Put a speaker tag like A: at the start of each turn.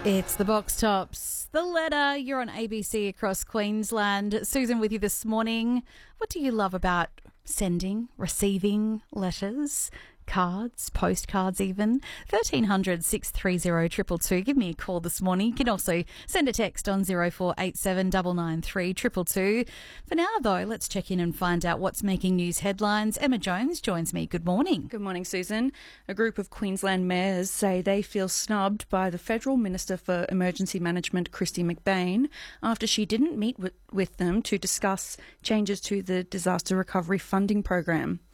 A: It's the Box Tops. The Letter. You're on ABC across Queensland. Susan with you this morning. What do you love about sending, receiving letters, cards, postcards even? 1300 630 222. Give me a call this morning. You can also send a text on 0487 993 222. For now, though, let's check in and find out what's making news headlines. Emma Jones joins me. Good morning.
B: Good morning, Susan. A group of Queensland mayors say they feel snubbed by the Federal Minister for Emergency Management, Kristy McBain, after she didn't meet with them to discuss changes to the Disaster Recovery Funding Program.